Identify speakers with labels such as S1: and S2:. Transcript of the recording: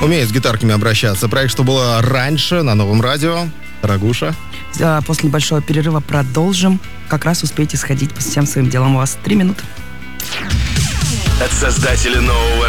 S1: Умеет с гитарками обращаться. Проект «Что было раньше» на Новом радио. Рагуша.
S2: После небольшого перерыва продолжим. Как раз успейте сходить по всем своим делам. У вас 3 минуты.
S3: От создателя нового